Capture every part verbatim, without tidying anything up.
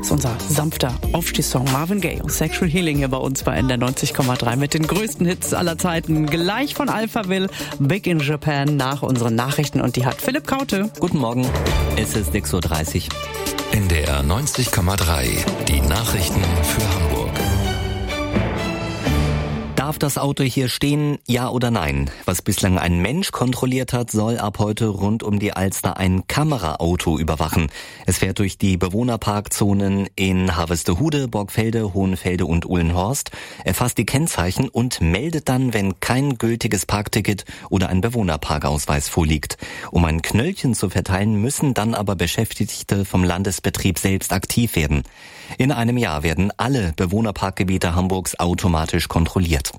Das ist unser sanfter Aufstehsong Marvin Gaye und Sexual Healing hier bei uns bei N D R neunzig Komma drei mit den größten Hits aller Zeiten. Gleich von Alphaville, Big in Japan nach unseren Nachrichten und die hat Philipp Kaute. Guten Morgen, es ist sechs Uhr dreißig. N D R neunzig Komma drei, die Nachrichten für Hamburg. Darf das Auto hier stehen, ja oder nein? Was bislang ein Mensch kontrolliert hat, soll ab heute rund um die Alster ein Kameraauto überwachen. Es fährt durch die Bewohnerparkzonen in Harvestehude, Borgfelde, Hohenfelde und Uhlenhorst, erfasst die Kennzeichen und meldet dann, wenn kein gültiges Parkticket oder ein Bewohnerparkausweis vorliegt. Um ein Knöllchen zu verteilen, müssen dann aber Beschäftigte vom Landesbetrieb selbst aktiv werden. In einem Jahr werden alle Bewohnerparkgebiete Hamburgs automatisch kontrolliert.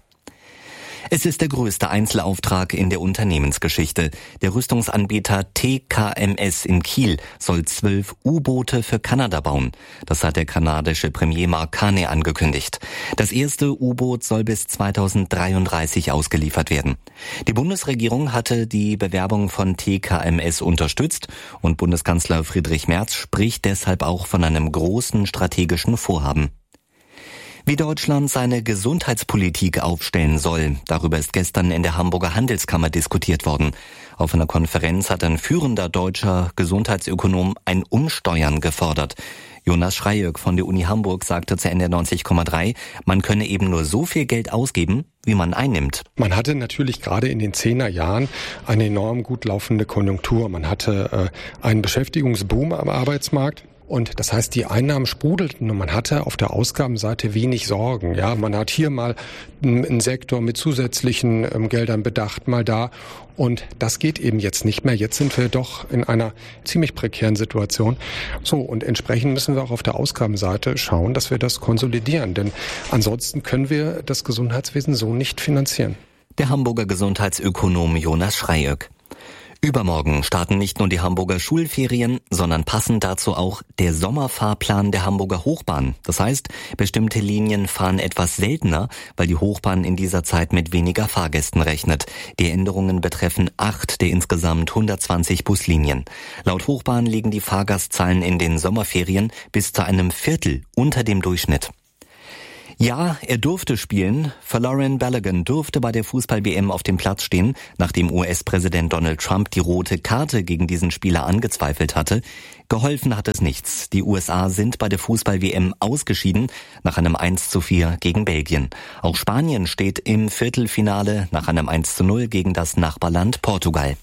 Es ist der größte Einzelauftrag in der Unternehmensgeschichte. Der Rüstungsanbieter T K M S in Kiel soll zwölf U-Boote für Kanada bauen. Das hat der kanadische Premier Mark Carney angekündigt. Das erste U-Boot soll bis zweitausenddreiunddreißig ausgeliefert werden. Die Bundesregierung hatte die Bewerbung von T K M S unterstützt und Bundeskanzler Friedrich Merz spricht deshalb auch von einem großen strategischen Vorhaben. Wie Deutschland seine Gesundheitspolitik aufstellen soll, darüber ist gestern in der Hamburger Handelskammer diskutiert worden. Auf einer Konferenz hat ein führender deutscher Gesundheitsökonom ein Umsteuern gefordert. Jonas Schreiöck von der Uni Hamburg sagte zu N D R neunzig Komma drei, man könne eben nur so viel Geld ausgeben, wie man einnimmt. Man hatte natürlich gerade in den zehner Jahren eine enorm gut laufende Konjunktur. Man hatte äh, einen Beschäftigungsboom am Arbeitsmarkt. Und das heißt, die Einnahmen sprudelten und man hatte auf der Ausgabenseite wenig Sorgen. Ja, man hat hier mal einen Sektor mit zusätzlichen ähm, Geldern bedacht, mal da. Und das geht eben jetzt nicht mehr. Jetzt sind wir doch in einer ziemlich prekären Situation. So, und entsprechend müssen wir auch auf der Ausgabenseite schauen, dass wir das konsolidieren. Denn ansonsten können wir das Gesundheitswesen so nicht finanzieren. Der Hamburger Gesundheitsökonom Jonas Schreiöck. Übermorgen starten nicht nur die Hamburger Schulferien, sondern passend dazu auch der Sommerfahrplan der Hamburger Hochbahn. Das heißt, bestimmte Linien fahren etwas seltener, weil die Hochbahn in dieser Zeit mit weniger Fahrgästen rechnet. Die Änderungen betreffen acht der insgesamt hundertzwanzig Buslinien. Laut Hochbahn liegen die Fahrgastzahlen in den Sommerferien bis zu einem Viertel unter dem Durchschnitt. Ja, er durfte spielen. Folarin Balogun durfte bei der Fußball-W M auf dem Platz stehen, nachdem U S-Präsident Donald Trump die rote Karte gegen diesen Spieler angezweifelt hatte. Geholfen hat es nichts. Die U S A sind bei der Fußball-W M ausgeschieden nach einem eins zu vier gegen Belgien. Auch Spanien steht im Viertelfinale nach einem eins zu null gegen das Nachbarland Portugal.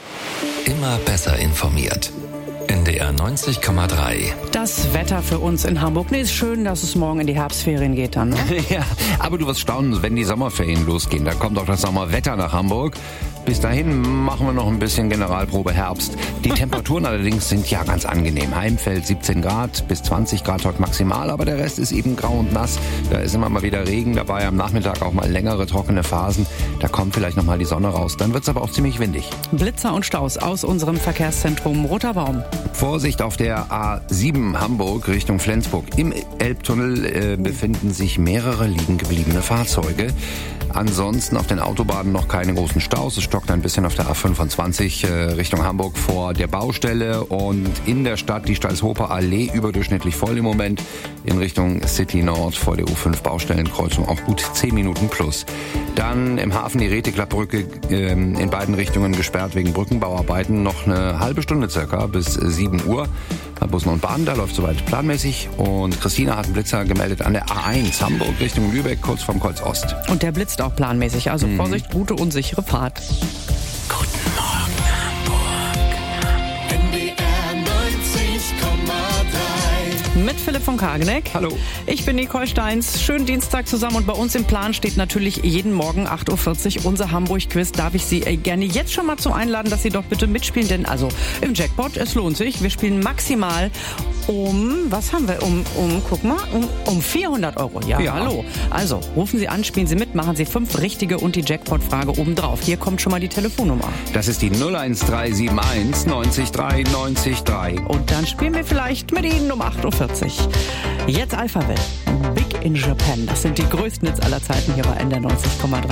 Immer besser informiert. N D R neunzig Komma drei. Das Wetter für uns in Hamburg. Nee, ist schön, dass es morgen in die Herbstferien geht dann. Ne? Ja, aber du wirst staunen, wenn die Sommerferien losgehen. Da kommt auch das Sommerwetter nach Hamburg. Bis dahin machen wir noch ein bisschen Generalprobe Herbst. Die Temperaturen allerdings sind ja ganz angenehm. Heimfeld siebzehn Grad bis zwanzig Grad heute maximal, aber der Rest ist eben grau und nass. Da ist immer mal wieder Regen dabei, am Nachmittag auch mal längere trockene Phasen. Da kommt vielleicht noch mal die Sonne raus. Dann wird's aber auch ziemlich windig. Blitzer und Staus aus unserem Verkehrszentrum Roter Baum. Vorsicht auf der A sieben Hamburg Richtung Flensburg. Im Elbtunnel äh, befinden sich mehrere liegen gebliebene Fahrzeuge. Ansonsten auf den Autobahnen noch keine großen Staus. Es stockt ein bisschen auf der A fünfundzwanzig äh, Richtung Hamburg vor der Baustelle und in der Stadt die Stalshofer Allee überdurchschnittlich voll im Moment. In Richtung City Nord vor der U fünf Baustellenkreuzung auch gut zehn Minuten plus. Dann im Hafen die Reteklappbrücke äh, in beiden Richtungen gesperrt wegen Brückenbauarbeiten. Noch eine halbe Stunde circa bis sieben Uhr. Bei Bussen und Bahnen, da läuft soweit planmäßig. Und Christina hat einen Blitzer gemeldet an der A eins Hamburg Richtung Lübeck, kurz vorm Kreuz Ost. Und der blitzt auch planmäßig, also mhm. Vorsicht, gute und sichere Fahrt. Guten Morgen Hamburg. N D R neunzig Komma drei. Mit Philipp von Kageneck. Hallo. Ich bin Nicole Steins. Schönen Dienstag zusammen und bei uns im Plan steht natürlich jeden Morgen acht Uhr vierzig unser Hamburg-Quiz. Darf ich Sie gerne jetzt schon mal zum Einladen, dass Sie doch bitte mitspielen, denn also im Jackpot, es lohnt sich. Wir spielen maximal um, was haben wir, um, um guck mal, um, um vierhundert Euro. Ja, ja, hallo. Also, rufen Sie an, spielen Sie mit, machen Sie fünf richtige und die Jackpot-Frage obendrauf. Hier kommt schon mal die Telefonnummer. Das ist die null eins drei sieben eins neunzig drei neunzig drei. Und dann spielen wir vielleicht mit Ihnen um acht Uhr vierzig. Jetzt Alphaville. Big in Japan. Das sind die größten Hits aller Zeiten hier bei N D R neunzig Komma drei.